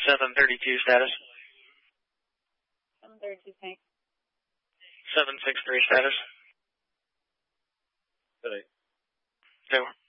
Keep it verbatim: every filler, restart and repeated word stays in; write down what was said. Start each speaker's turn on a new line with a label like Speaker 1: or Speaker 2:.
Speaker 1: seven thirty-two status.
Speaker 2: seven thirty-two, thanks.
Speaker 1: seven six three status.
Speaker 3: Good night.
Speaker 1: Over.